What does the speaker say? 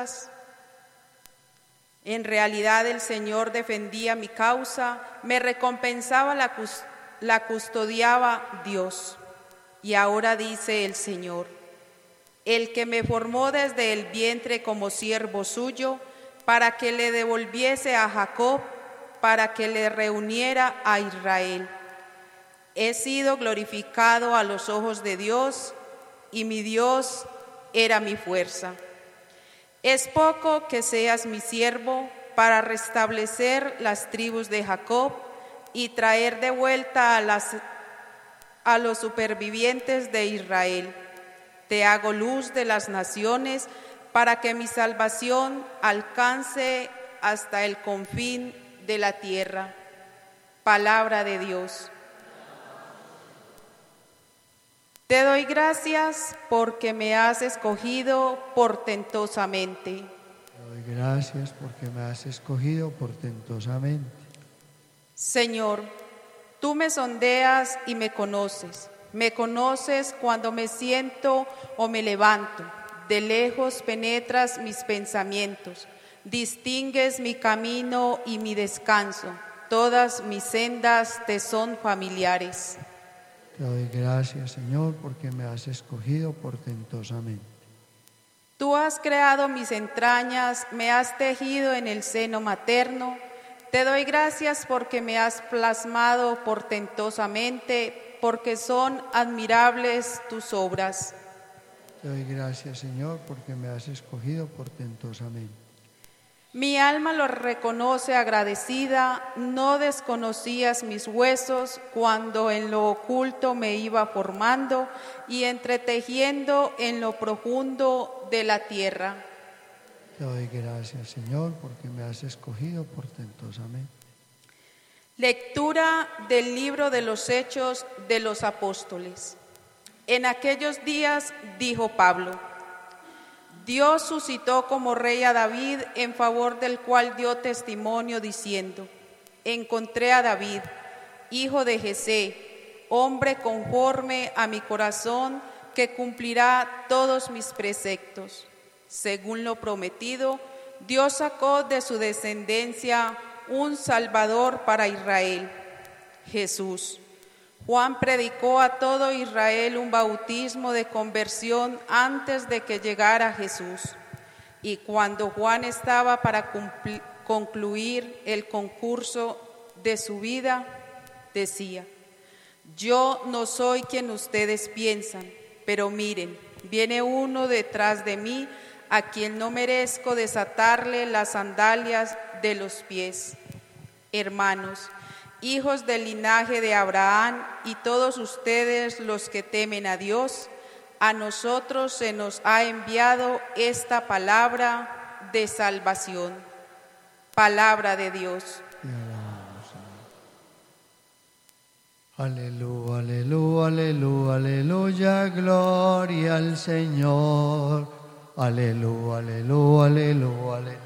fuerzas. En realidad el Señor defendía mi causa, me recompensaba, la custodiaba Dios. Y ahora dice el Señor: el que me formó desde el vientre como siervo suyo, para que le devolviese a Jacob, para que le reuniera a Israel. He sido glorificado a los ojos de Dios, y mi Dios era mi fuerza. Es poco que seas mi siervo para restablecer las tribus de Jacob y traer de vuelta a los supervivientes de Israel. Te hago luz de las naciones para que mi salvación alcance hasta el confín de la tierra. Palabra de Dios. Te doy gracias porque me has escogido portentosamente. Te doy gracias porque me has escogido portentosamente. Señor, tú me sondeas y me conoces. Me conoces cuando me siento o me levanto. De lejos penetras mis pensamientos. Distingues mi camino y mi descanso. Todas mis sendas te son familiares. Te doy gracias, Señor, porque me has escogido portentosamente. Tú has creado mis entrañas, me has tejido en el seno materno. Te doy gracias porque me has plasmado portentosamente, porque son admirables tus obras. Te doy gracias, Señor, porque me has escogido portentosamente. Mi alma lo reconoce agradecida, no desconocías mis huesos cuando en lo oculto me iba formando y entretejiendo en lo profundo de la tierra. Te doy gracias, Señor, porque me has escogido portentosamente. Lectura del libro de los Hechos de los Apóstoles. En aquellos días dijo Pablo: Dios suscitó como rey a David, en favor del cual dio testimonio diciendo: encontré a David, hijo de Jesé, hombre conforme a mi corazón, que cumplirá todos mis preceptos. Según lo prometido, Dios sacó de su descendencia un Salvador para Israel, Jesús. Juan predicó a todo Israel un bautismo de conversión antes de que llegara Jesús. Y cuando Juan estaba para concluir el concurso de su vida, decía: yo no soy quien ustedes piensan, pero miren, viene uno detrás de mí a quien no merezco desatarle las sandalias de los pies. Hermanos, hijos del linaje de Abraham y todos ustedes los que temen a Dios, a nosotros se nos ha enviado esta palabra de salvación. Palabra de Dios. Aleluya, aleluya, aleluya, aleluya, gloria al Señor. Aleluya, aleluya, aleluya, aleluya.